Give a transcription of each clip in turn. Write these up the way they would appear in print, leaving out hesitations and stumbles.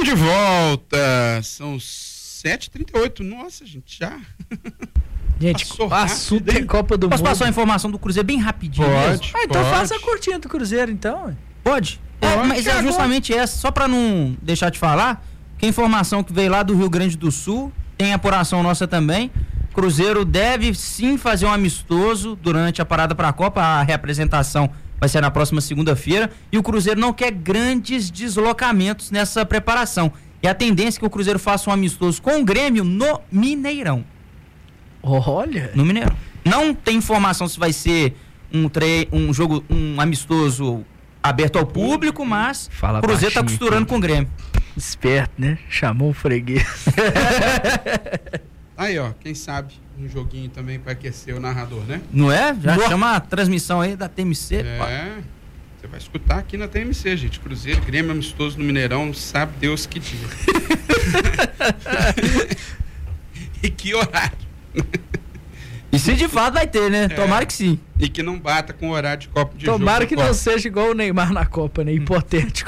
Estamos de volta, são 7h38, nossa, gente, já. Gente, o assunto é Copa do Mundo. Posso passar a informação do Cruzeiro bem rapidinho? Pode. Então faça a curtinha do Cruzeiro, então. Pode? Mas é justamente essa, só pra não deixar de falar, que a informação que veio lá do Rio Grande do Sul, tem apuração nossa também, Cruzeiro deve sim fazer um amistoso durante a parada pra Copa, a reapresentação vai ser na próxima segunda-feira, e o Cruzeiro não quer grandes deslocamentos nessa preparação. E a tendência é que o Cruzeiro faça um amistoso com o Grêmio no Mineirão. Olha! No Mineirão. Não tem informação se vai ser um jogo, um amistoso aberto ao público, mas o Cruzeiro tá costurando com o Grêmio. Esperto, né? Chamou o freguês. Aí, ó, quem sabe um joguinho também para aquecer o narrador, né? Não é? Já chama a transmissão aí da TMC. Você vai escutar aqui na TMC, gente. Cruzeiro, Grêmio amistoso no Mineirão, sabe Deus que dia. E que horário. E se de fato vai ter, né? Tomara que sim. E que não bata com o horário de Copa de jogo. Tomara que não seja igual o Neymar na Copa, né? Hipotético.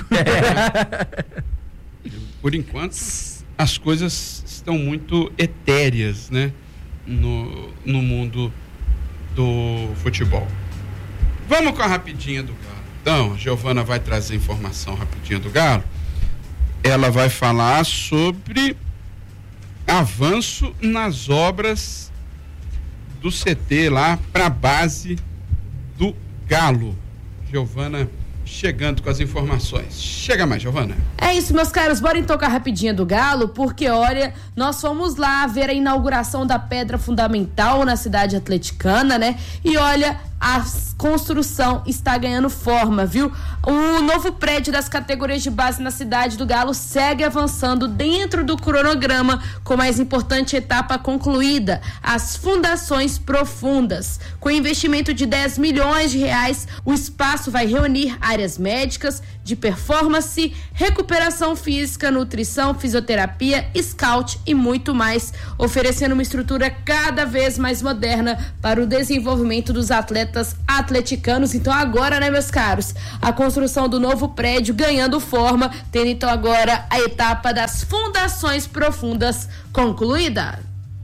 Por enquanto, as coisas estão muito etéreas, né? No mundo do futebol. Vamos com a rapidinha do Galo. Então, a Giovana vai trazer informação rapidinha do Galo. Ela vai falar sobre avanço nas obras do CT lá para a base do Galo. Giovana chegando com as informações. Chega mais, Giovana. É isso, meus caros, bora então com a rapidinha do Galo, porque olha, nós fomos lá ver a inauguração da pedra fundamental na cidade atleticana, né? E olha, a construção está ganhando forma, viu? O novo prédio das categorias de base na cidade do Galo segue avançando dentro do cronograma, com a mais importante etapa concluída, as fundações profundas. Com investimento de 10 milhões de reais, o espaço vai reunir áreas médicas, de performance, recuperação física, nutrição, fisioterapia, scout e muito mais, oferecendo uma estrutura cada vez mais moderna para o desenvolvimento dos atletas atleticanos. Então agora, né, meus caros, a construção do novo prédio ganhando forma, tendo então agora a etapa das fundações profundas concluída.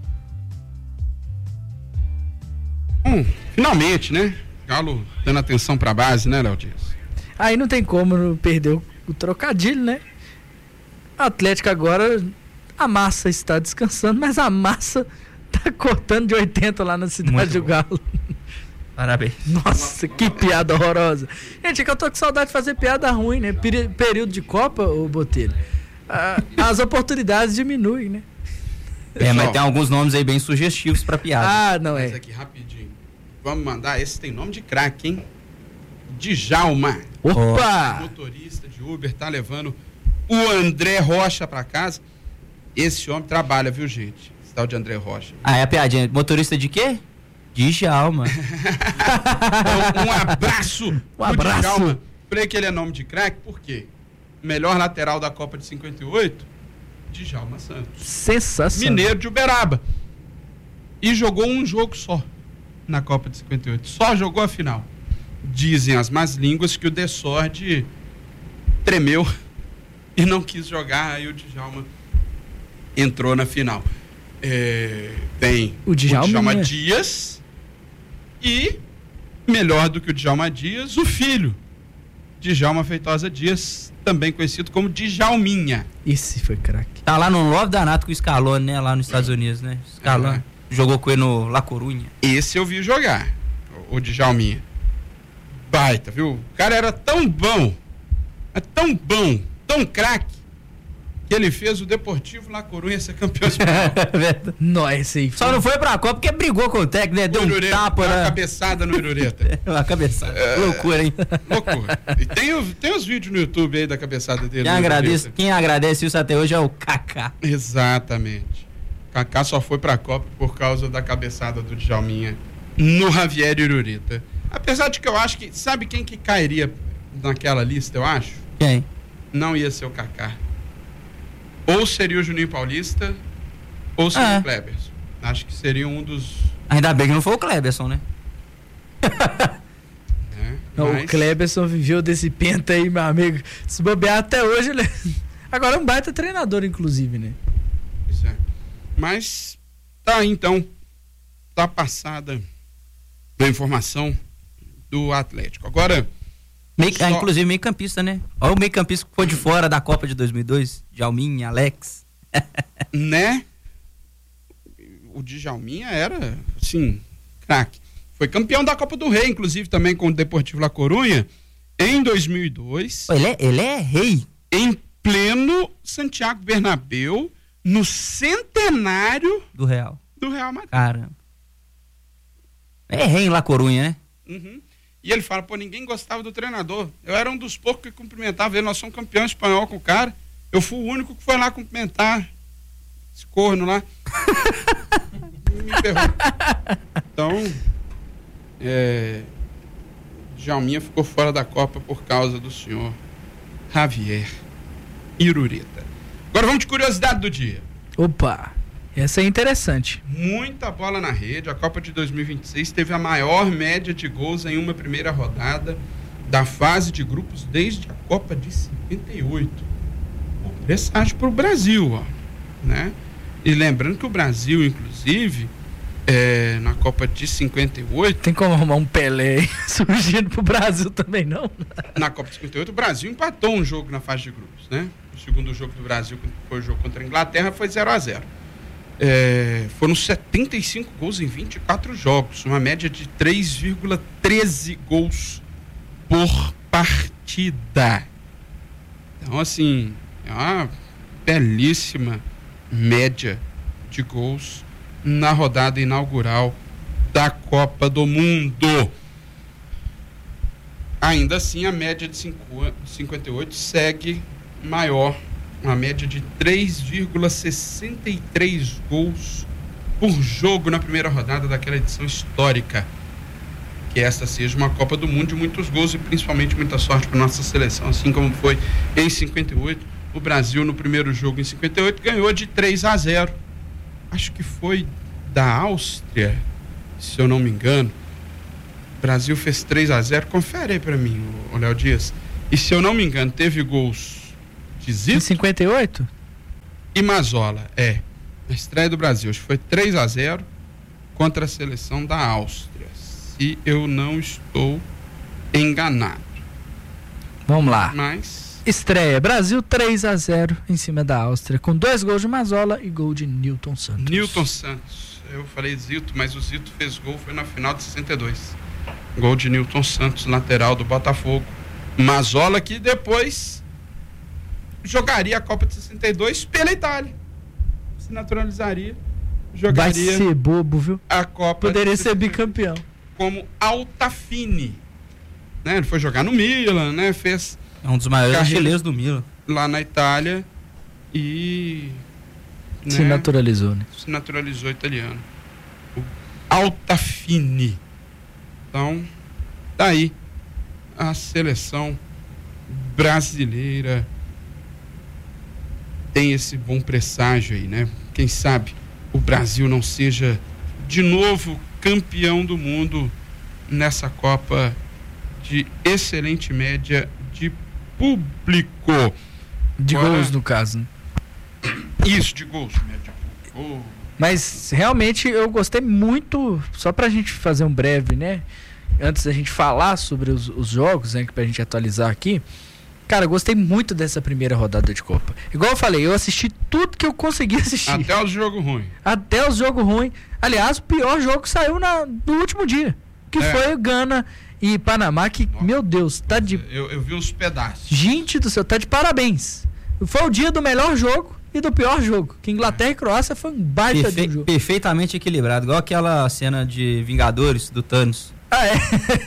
Finalmente, né? Galo dando atenção para a base, né, Léo Dias? Aí não tem como não perder o trocadilho, né? A Atlético agora, a massa está descansando, mas a massa tá cortando de 80 lá na cidade do Galo. Parabéns. Nossa, que piada horrorosa. Gente, é que eu tô com saudade de fazer piada ruim, né? Período de Copa, ô Botelho, as oportunidades diminuem, né? Mas tem alguns nomes aí bem sugestivos pra piada. Ah, não é. Mas aqui, rapidinho. Vamos mandar, esse tem nome de craque, hein? Djalma. Opa! Motorista de Uber, tá levando o André Rocha pra casa. Esse homem trabalha, viu, gente? Esse tal de André Rocha. Ah, é a piadinha. Motorista de quê? Djalma. Então, um abraço. Um abraço. Djalma. Falei que ele é nome de craque, por quê? Melhor lateral da Copa de 58, Djalma Santos. Sensacional. Mineiro de Uberaba. E jogou um jogo só na Copa de 58. Só jogou a final. Dizem as más línguas que o Desorde tremeu e não quis jogar, aí o Djalma entrou na final. Tem o Djalma Dias e, melhor do que o Djalma Dias, o filho, Djalma Feitosa Dias, também conhecido como Djalminha. Esse foi craque. Tá lá no Love Danato com o Scaloni, né? Lá nos Estados Unidos, né? Scaloni. Jogou com ele no La Corunha. Esse eu vi jogar, o Djalminha. Baita, viu? O cara era tão bom, tão craque, que ele fez o Deportivo La Corunha ser campeão espanhol. Nossa, aí. Só não foi pra Copa porque brigou com o técnico, né? Deu um tapa, uma né? cabeçada no Irureta. Uma cabeçada. Loucura, hein? Loucura. E tem os vídeos no YouTube aí da cabeçada dele. Quem agradece isso até hoje é o Kaká. Exatamente. Kaká só foi pra Copa por causa da cabeçada do Djalminha no Javier Irureta. Apesar de que eu acho que... Sabe quem que cairia naquela lista, eu acho? Quem? Não ia ser o Kaká. Ou seria o Juninho Paulista, ou seria o Kleberson. Acho que seria um dos... Ainda bem que não foi o Kleberson, né? Não, mas... O Kleberson viveu desse penta aí, meu amigo. Se bobear até hoje, ele... Agora é um baita treinador, inclusive, né? Pois é. Mas tá aí, então. Tá passada a informação do Atlético. Agora... Inclusive meio campista, né? Olha o meio campista que foi de fora da Copa de 2002. Djalminha, Alex. Né? O Djalminha era, assim, craque. Foi campeão da Copa do Rei, inclusive, também com o Deportivo La Coruña, em 2002. Ele é rei. Em pleno Santiago Bernabéu, no centenário do Real Madrid. Caramba. É rei em La Coruña, né? Uhum. E ele fala, ninguém gostava do treinador. Eu era um dos poucos que cumprimentava ele. Nós somos campeão espanhol com o cara. Eu fui o único que foi lá cumprimentar esse corno lá. Me ferrou. Então, Djalminha ficou fora da Copa por causa do senhor Javier Irureta. Agora vamos de curiosidade do dia. Opa, essa é interessante. Muita bola na rede. A Copa de 2026 teve a maior média de gols em uma primeira rodada da fase de grupos desde a Copa de 58. Bom presságio para o Brasil, ó, né? E lembrando que o Brasil, inclusive, na Copa de 58... Tem como arrumar um Pelé surgindo pro Brasil também, não? Na Copa de 58, o Brasil empatou um jogo na fase de grupos, né? O segundo jogo do Brasil, que foi o jogo contra a Inglaterra, foi 0-0. Foram 75 gols em 24 jogos, uma média de 3,13 gols por partida. Então, assim, é uma belíssima média de gols na rodada inaugural da Copa do Mundo. Ainda assim, a média de 58 segue maior, uma média de 3,63 gols por jogo na primeira rodada daquela edição histórica. Que esta seja uma Copa do Mundo de muitos gols e principalmente muita sorte para nossa seleção, assim como foi em 58. O Brasil, no primeiro jogo em 58, ganhou de 3-0. Acho que foi da Áustria, se eu não me engano. O Brasil fez 3-0. Confere aí para mim, o Léo Dias. E se eu não me engano, teve gols de Zito. Em 58? E Mazzola, na estreia do Brasil. Acho que foi 3-0 contra a seleção da Áustria, se eu não estou enganado. Vamos lá. Mas... Estreia, Brasil 3-0 em cima da Áustria, com 2 gols de Mazzola e gol de Nilton Santos. Nilton Santos. Eu falei Zito, mas o Zito fez gol, foi na final de 62. Gol de Nilton Santos, lateral do Botafogo. Mazzola, que depois jogaria a Copa de 62 pela Itália. Se naturalizaria. Jogaria. Vai ser bobo, viu? A Copa. Poderia ser bicampeão. Como Altafini. Né? Ele foi jogar no Milan, né? Fez... É um dos maiores artilheiros do Milan. Lá na Itália e... Se naturalizou, né? Se naturalizou italiano. O Altafini. Então, daí a seleção brasileira tem esse bom presságio aí, né? Quem sabe o Brasil não seja de novo campeão do mundo nessa Copa de excelente média de público. De gols, no caso, né? Isso, de gols. Mas realmente eu gostei muito, só pra gente fazer um breve, né? Antes da gente falar sobre os jogos, né? Pra gente atualizar aqui. Cara, eu gostei muito dessa primeira rodada de Copa. Igual eu falei, eu assisti tudo que eu consegui assistir. Até os jogos ruins. Até os jogos ruins. Aliás, o pior jogo saiu no último dia. Que foi o Gana e Panamá, que, nossa, meu Deus, tá de... Eu vi uns pedaços. Gente do céu, tá de parabéns. Foi o dia do melhor jogo e do pior jogo. Que Inglaterra e Croácia foi um baita de um jogo. Perfeitamente equilibrado. Igual aquela cena de Vingadores, do Thanos. Ah, é?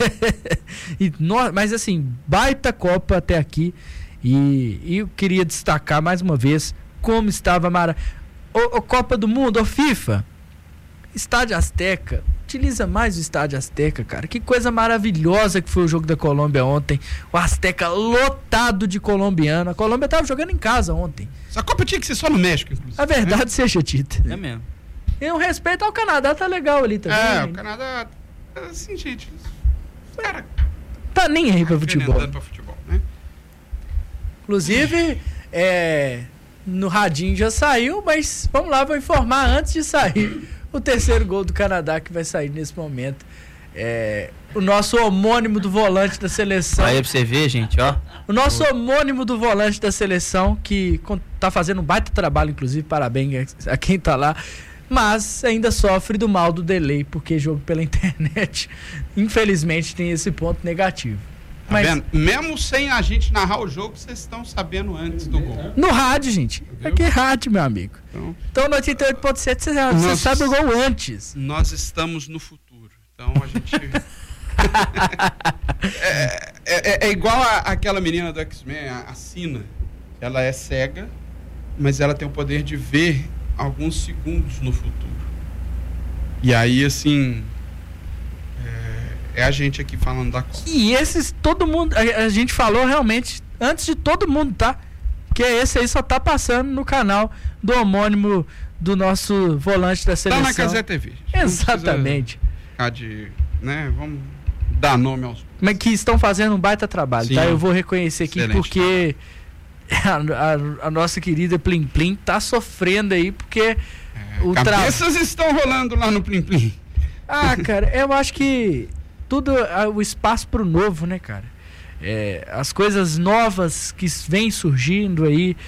Mas assim, baita Copa até aqui. E eu queria destacar mais uma vez como estava o Copa do Mundo, o FIFA, Estádio Azteca. Utiliza mais o Estádio Azteca, cara. Que coisa maravilhosa que foi o jogo da Colômbia ontem. O Azteca lotado de colombiano. A Colômbia tava jogando em casa ontem. Essa Copa tinha que ser só no México, inclusive. A verdade seja dita. É mesmo. E o respeito ao Canadá tá legal ali também. O Canadá, assim, gente, cara, tá nem aí pra futebol. Pra futebol, né? Inclusive, No radinho já saiu, mas vamos lá, vou informar antes de sair o terceiro gol do Canadá que vai sair nesse momento. O nosso homônimo do volante da seleção. Aí pra você ver, gente, ó. O nosso homônimo do volante da seleção, que tá fazendo um baita trabalho, inclusive, parabéns a quem tá lá, mas ainda sofre do mal do delay, porque jogo pela internet, infelizmente, tem esse ponto negativo. Tá vendo? Mesmo sem a gente narrar o jogo, vocês estão sabendo antes do gol. No rádio, gente. Aqui é rádio, meu amigo. Então no 88.7 você sabe o gol antes. Nós estamos no futuro. Então a gente... é igual aquela menina do X-Men, a Sina. Ela é cega, mas ela tem o poder de ver alguns segundos no futuro. E aí, assim... É a gente aqui falando da Copa. E esses, todo mundo, a gente falou realmente antes de todo mundo, tá? Que esse aí só tá passando no canal do homônimo do nosso volante da seleção. Tá na Casé TV. Exatamente. Né? Vamos dar nome aos... Mas que estão fazendo um baita trabalho, sim, tá? Eu vou reconhecer aqui. Excelente, porque a nossa querida Plim Plim tá sofrendo aí, porque cabeças estão rolando lá no Plim Plim. Cara, eu acho que tudo o espaço pro novo, né, cara? As coisas novas que vêm surgindo aí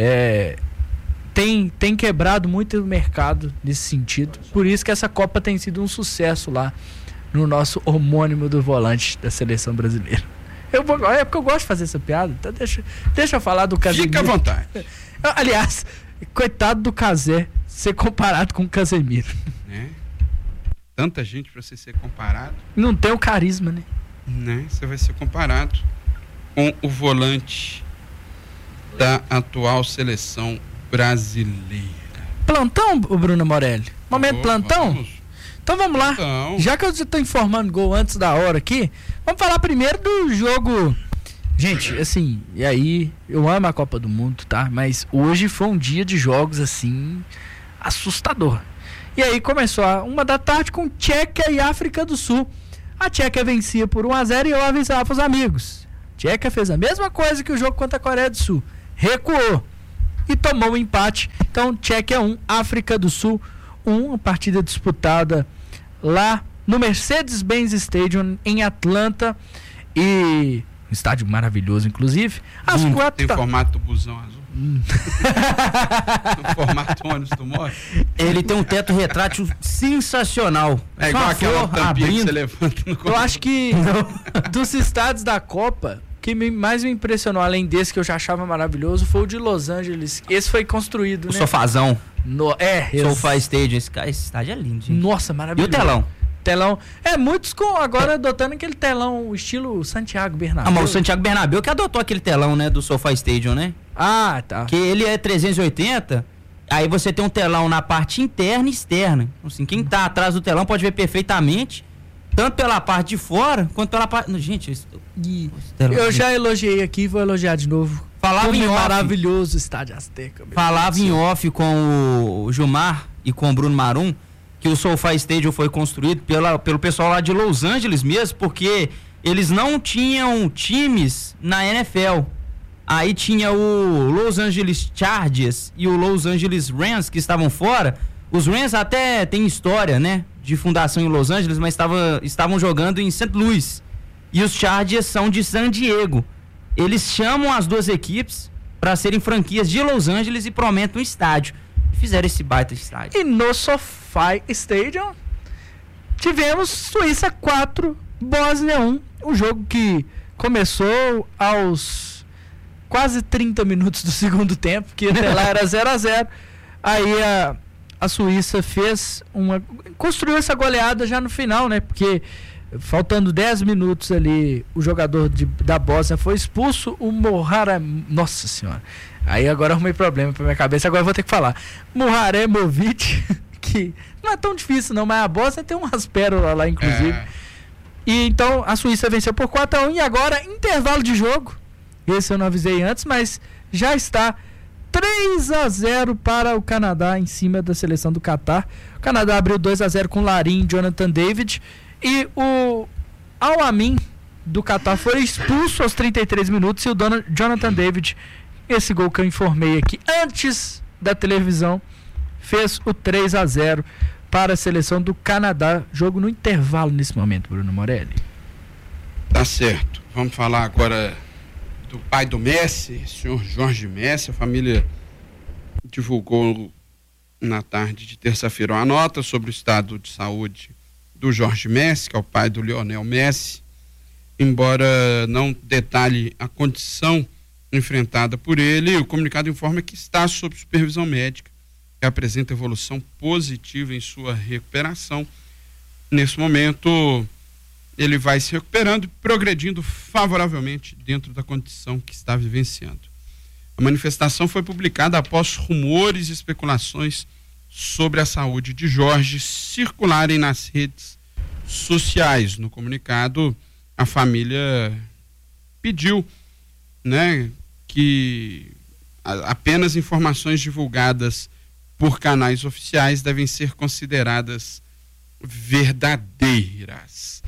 tem quebrado muito o mercado nesse sentido. Por isso que essa Copa tem sido um sucesso lá no nosso homônimo do volante da seleção brasileira. É porque eu gosto de fazer essa piada, então deixa eu falar do Casemiro. Fica à vontade. Aliás, coitado do Casé ser comparado com o Casemiro. Tanta gente para você ser comparado. Não tem o carisma, né? Você vai ser comparado com o volante da atual seleção brasileira. Plantão, o Bruno Morelli? Momento plantão? Vamos. Então vamos lá. Já que eu já tô informando gol antes da hora aqui, vamos falar primeiro do jogo. Gente, assim, e aí, eu amo a Copa do Mundo, tá? Mas hoje foi um dia de jogos, assim, assustador. E aí começou a 1h com Tchequia e África do Sul. A Tchequia vencia por 1-0 e eu avisava os amigos. A Tchequia fez a mesma coisa que o jogo contra a Coreia do Sul. Recuou e tomou um empate. Então, Tchequia 1, África do Sul 1. Uma partida disputada lá no Mercedes-Benz Stadium em Atlanta. E um estádio maravilhoso, inclusive. Tem o formato do busão azul. O formato ônibus do Mori. Ele tem um teto retrátil sensacional. É igual aquela tampinha que você levanta no Eu acho que dos estádios da Copa, o que mais me impressionou, além desse que eu já achava maravilhoso, foi o de Los Angeles. Esse foi construído, né? O sofazão. SoFi Stadium. Esse estádio é lindo, gente. Nossa, maravilhoso. E o telão? Telão. Muitos agora adotando aquele telão, estilo Santiago Bernabéu. Mas o Santiago Bernabéu que adotou aquele telão, né, do SoFi Stadium, né? Tá. Que ele é 380, aí você tem um telão na parte interna e externa. Assim, quem tá atrás do telão pode ver perfeitamente, tanto pela parte de fora, quanto pela parte... Gente, eu já elogiei aqui, vou elogiar de novo. Falava em off, maravilhoso Estádio Azteca. Falava em off com o Gilmar e com o Bruno Marum, que o SoFi Stadium foi construído pelo pessoal lá de Los Angeles mesmo, porque eles não tinham times na NFL. Aí tinha o Los Angeles Chargers e o Los Angeles Rams que estavam fora. Os Rams até tem história, né, de fundação em Los Angeles, mas estavam jogando em St. Louis. E os Chargers são de San Diego. Eles chamam as duas equipes para serem franquias de Los Angeles e prometem um estádio. Fizeram esse baita estádio. E no SoFi Stadium tivemos Suíça 4, Bósnia 1. Um jogo que começou aos quase 30 minutos do segundo tempo, que lá era 0-0. Aí a Suíça construiu essa goleada já no final, né? Porque faltando 10 minutos ali, o jogador da Bósnia foi expulso, o Mohara... Nossa senhora. Aí agora arrumei problema pra minha cabeça, agora eu vou ter que falar. Muharemovic, que não é tão difícil não, mas a Bósnia tem umas pérolas lá, inclusive. E então a Suíça venceu por 4-1 e agora intervalo de jogo. Esse eu não avisei antes, mas já está 3-0 para o Canadá em cima da seleção do Catar. O Canadá abriu 2-0 com Larin e Jonathan David. E o Al-Amin do Catar foi expulso aos 33 minutos e o Jonathan David esse gol que eu informei aqui antes da televisão fez o 3-0 para a seleção do Canadá. Jogo no intervalo nesse momento, Bruno Morelli. Tá certo. Vamos falar agora do pai do Messi, senhor Jorge Messi. A família divulgou na tarde de terça-feira uma nota sobre o estado de saúde do Jorge Messi, que é o pai do Lionel Messi. Embora não detalhe a condição enfrentada por ele, o comunicado informa que está sob supervisão médica, que apresenta evolução positiva em sua recuperação. Nesse momento, ele vai se recuperando e progredindo favoravelmente dentro da condição que está vivenciando. A manifestação foi publicada após rumores e especulações sobre a saúde de Jorge circularem nas redes sociais. No comunicado, a família pediu, né, que apenas informações divulgadas por canais oficiais devem ser consideradas verdadeiras.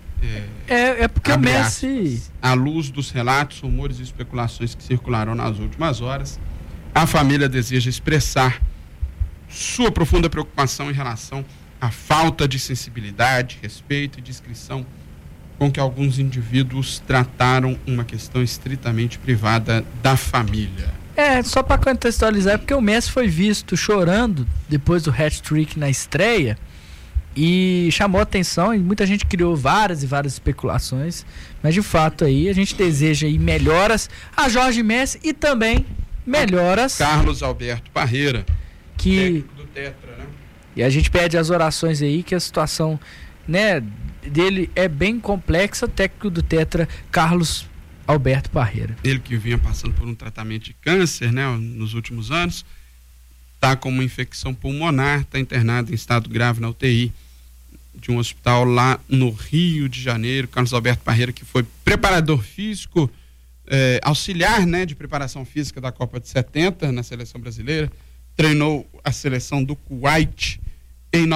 É porque o Messi... Aspas, à luz dos relatos, rumores e especulações que circularam nas últimas horas, a família deseja expressar sua profunda preocupação em relação à falta de sensibilidade, respeito e discrição com que alguns indivíduos trataram uma questão estritamente privada da família. Só para contextualizar, porque o Messi foi visto chorando depois do hat-trick na estreia e chamou atenção e muita gente criou várias e várias especulações, mas de fato aí a gente deseja aí melhoras a Jorge Messi e também melhoras Carlos Alberto Parreira, técnico do Tetra, né? E a gente pede as orações aí, que a situação, né, dele é bem complexa. O técnico do Tetra, Carlos Alberto Parreira. Ele que vinha passando por um tratamento de câncer, né, nos últimos anos, está com uma infecção pulmonar, está internado em estado grave na UTI de um hospital lá no Rio de Janeiro. Carlos Alberto Parreira, que foi preparador físico, auxiliar, né, de preparação física da Copa de 70 na seleção brasileira, treinou a seleção do Kuwait em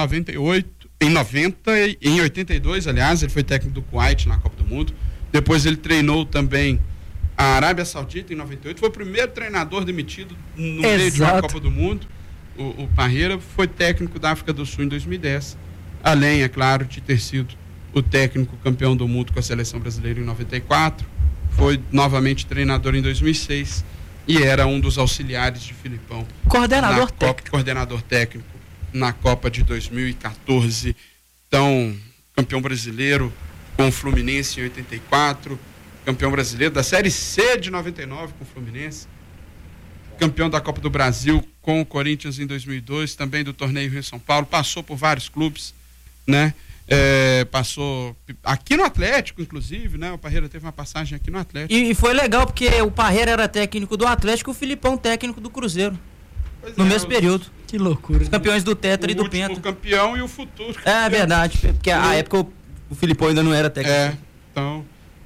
82, aliás, ele foi técnico do Kuwait na Copa do Mundo. Depois ele treinou também a Arábia Saudita em 98, foi o primeiro treinador demitido no meio de uma Copa do Mundo. O Parreira foi técnico da África do Sul em 2010, além, é claro, de ter sido o técnico campeão do mundo com a seleção brasileira em 94, foi novamente treinador em 2006 e era um dos auxiliares de Filipão. Coordenador técnico na Copa de 2014. Então, campeão brasileiro com o Fluminense em 84, campeão brasileiro da Série C de 99 com o Fluminense, campeão da Copa do Brasil com o Corinthians em 2002, também do torneio Rio São Paulo, passou por vários clubes, né? Passou aqui no Atlético, inclusive, né? O Parreira teve uma passagem aqui no Atlético. E foi legal porque o Parreira era técnico do Atlético e o Filipão técnico do Cruzeiro. No mesmo período. Que loucura. Os campeões do Tetra e do Penta. O campeão e o futuro campeão. É verdade, porque a época o Filipão ainda não era técnico. Então,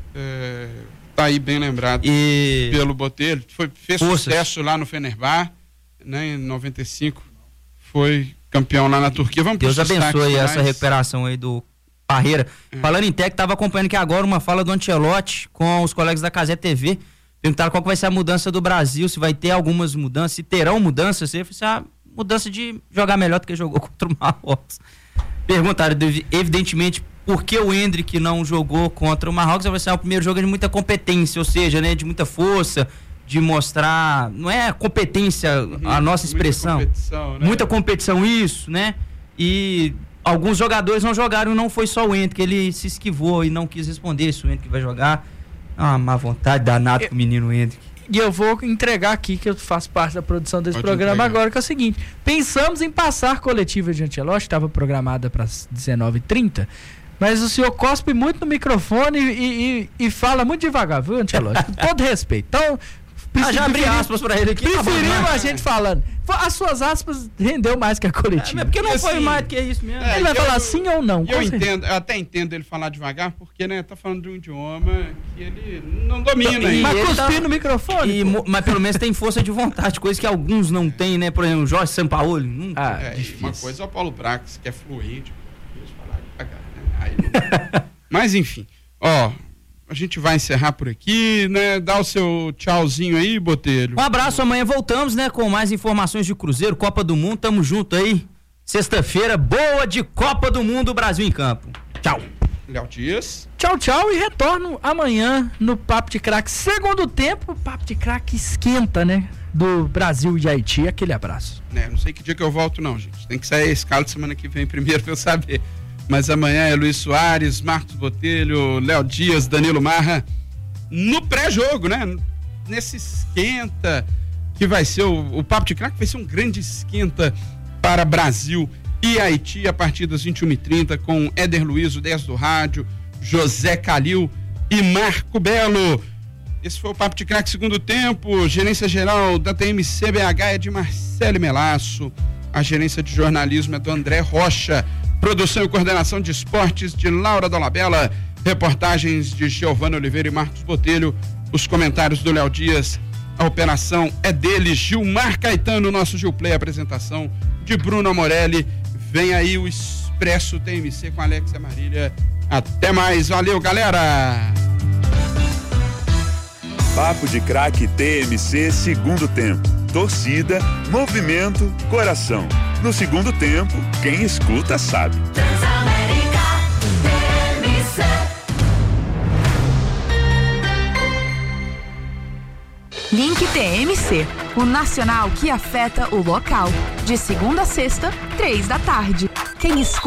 tá aí bem lembrado pelo Botelho. Fez sucesso lá no Fenerbahçe, né? Em 95 foi campeão lá na Turquia. Deus abençoe essa recuperação aí do Parreira. Falando em técnico, estava acompanhando aqui agora uma fala do Ancelotti com os colegas da Cazé TV. Perguntaram qual que vai ser a mudança do Brasil, se vai ter algumas mudanças, se terão mudanças. Ele falou assim, mudança de jogar melhor do que jogou contra o Marrocos. Perguntaram, evidentemente, por que o Endrick não jogou contra o Marrocos. Vai ser o primeiro jogo de muita competência, ou seja, né, de muita força, de mostrar, não é competência a nossa expressão, muita competição, isso, né? E alguns jogadores não jogaram, não foi só o Endrick, ele se esquivou e não quis responder se o Endrick vai jogar. Uma má vontade danada com o menino Endrick. E eu vou entregar aqui, que eu faço parte da produção desse programa agora, que é o seguinte: pensamos em passar coletiva de Ancelotti, estava programada para as 19h30, mas o senhor cospe muito no microfone e fala muito devagar, viu, Ancelotti? Com todo respeito. Então, já abri aspas pra ele aqui. Preferimos a gente falando. As suas aspas rendeu mais que a coletiva. Porque não foi mais do que isso mesmo. Ele vai falar sim ou não? Eu até entendo ele falar devagar, porque, né, tá falando de um idioma que ele não domina. Mas cuspir no microfone. Mas pelo menos tem força de vontade, coisa que alguns não têm, né? Por exemplo, o Jorge Sampaoli. Uma coisa é o Paulo Brax, que é fluente, falar devagar, né? Aí não... Mas enfim, a a gente vai encerrar por aqui, né? Dá o seu tchauzinho aí, Botelho. Um abraço, amanhã voltamos, né? Com mais informações de Cruzeiro, Copa do Mundo, tamo junto aí. Sexta-feira, boa de Copa do Mundo, Brasil em campo. Tchau. Léo Dias. Tchau, tchau, e retorno amanhã no Papo de Craque. Segundo tempo, o Papo de Craque esquenta, né? Do Brasil e Haiti. Aquele abraço. Não sei que dia que eu volto, não, gente. Tem que sair a escala de semana que vem primeiro pra eu saber. Mas amanhã é Luiz Soares, Marcos Botelho, Léo Dias, Danilo Marra. No pré-jogo, né? Nesse esquenta que vai ser o Papo de Craque, vai ser um grande esquenta para Brasil e Haiti a partir das 21h30 com Éder Luiz, o 10 do rádio, José Calil e Marco Belo. Esse foi o Papo de Craque segundo tempo. Gerência geral da TMCBH é de Marcelo Melasso. A gerência de jornalismo é do André Rocha. Produção e coordenação de esportes de Laura Dolabella. Reportagens de Giovana Oliveira e Marcos Botelho. Os comentários do Léo Dias. A operação é dele, Gilmar Caetano, nosso Gilplay. A apresentação de Bruno Amorelli. Vem aí o Expresso TMC com Alex Amarília. Até mais, valeu, galera! Papo de Craque TMC segundo tempo. Torcida, movimento, coração. No segundo tempo, quem escuta sabe. Transamérica TMC. Link TMC, o nacional que afeta o local. De segunda a sexta, 3 da tarde. Quem escuta